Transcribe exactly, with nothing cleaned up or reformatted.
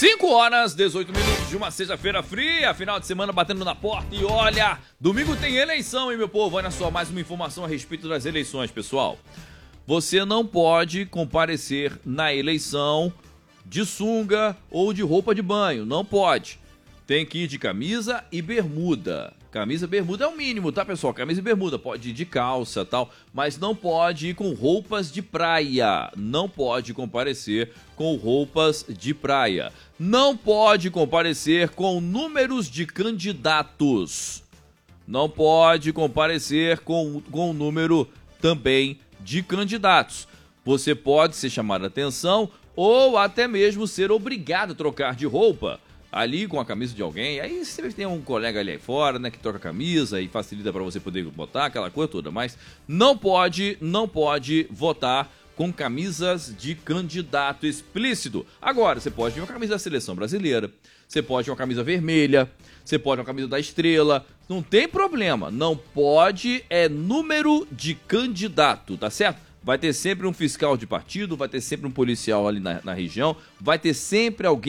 cinco horas, dezoito minutos de uma sexta-feira fria, final de semana batendo na porta e olha, domingo tem eleição, hein, meu povo? Olha só, mais uma informação a respeito das eleições, pessoal. Você não pode comparecer na eleição de sunga ou de roupa de banho, não pode. Tem que ir de camisa e bermuda. Camisa e bermuda é o mínimo, tá, pessoal? Camisa e bermuda, pode ir de calça e tal, mas não pode ir com roupas de praia. Não pode comparecer com roupas de praia. Não pode comparecer com números de candidatos. Não pode comparecer com, com o número também de candidatos. Você pode ser chamado a atenção ou até mesmo ser obrigado a trocar de roupa ali com a camisa de alguém. Aí você tem um colega ali fora, né, que troca a camisa e facilita para você poder botar aquela coisa toda, mas não pode, não pode votar com camisas de candidato explícito. Agora, você pode ir com a camisa da seleção brasileira, você pode ir com a camisa vermelha, você pode ir com a camisa da estrela, não tem problema, não pode é número de candidato, tá certo? Vai ter sempre um fiscal de partido, vai ter sempre um policial ali na, na região, vai ter sempre alguém